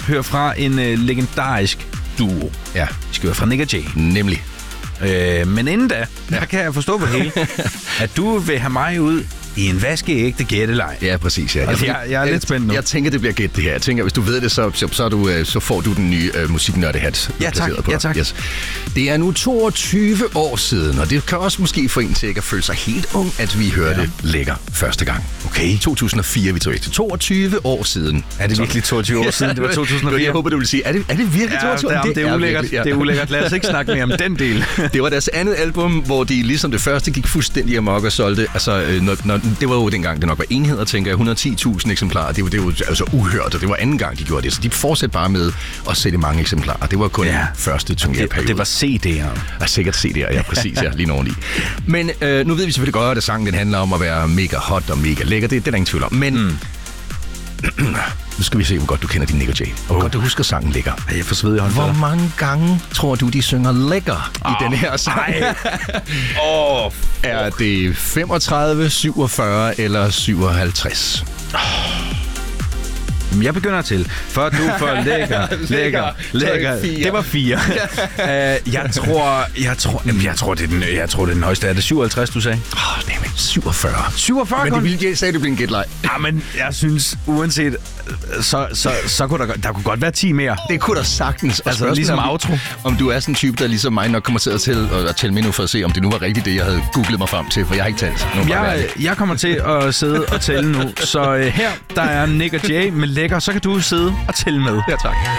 høre fra en legendarisk duo. Ja. Vi skal høre fra Nik og Jay. Nemlig. Men inden da, der kan jeg forstå på hele, at du vil have mig ud i en vaskeægte gætteleg. Ja, præcis. Ja. Altså, jeg er lidt spændt nu. Jeg tænker, det bliver gæt det her. Jeg tænker, hvis du ved det, så får du den nye musiknørdehat. Ja, tak. På. Ja, tak. Yes. Det er nu 22 år siden, og det kan også måske få en til ikke at føle sig helt ung, at vi hørte Lækker første gang. Okay. 2004, vi tog efter. 22 år siden. Er det virkelig 22 år siden? Det var 2004. Jeg håber, du vil sige, er det virkelig 22 år? Det er ulækkert. Virkelig, ja. Det er ulækkert. Lad os ikke snakke mere om den del. Det var deres andet album, hvor de ligesom det første gik fuldstændig amok og solgte. Altså, det var jo dengang, det nok var enheder, tænker jeg. 110.000 eksemplarer. Det var altså uhørt, og det var anden gang, de gjorde det. Så de fortsatte bare med at sælge mange eksemplarer. Det var kun første turnérperiode. Det var CD'er. Ja, sikkert CD'er, ja, præcis. Ja, lige oveni. Men nu ved vi selvfølgelig godt, at sangen den handler om at være mega hot og mega lækker. Det er der ingen tvivl om. Men nu skal vi se, hvor godt du kender din Nik og Jay. Hvor godt du husker sangen Lækker. Jeg får sved i hånden. Hvor mange gange tror du, de synger lækker i den her sang? Er det 35, 47 eller 57? Jeg begynder til. For du for lækker. Det var 4. Jeg tror, det er den højeste. Er det 57, du sagde? Det er 47. 47 men det sagde, det blev en gætleg. Ja, men jeg synes, uanset, så kunne der kunne godt være 10 mere. Det kunne der sagtens. Altså ligesom outro. Om du er sådan en type, der ligesom mig nok kommer til at tælle med nu for at se, om det nu var rigtigt, det jeg havde googlet mig frem til, for jeg har ikke talt. Jeg kommer til at sidde og tælle nu. Så her, der er Nik og Jay med Lækker, så kan du sidde og tælle med. Ja, tak.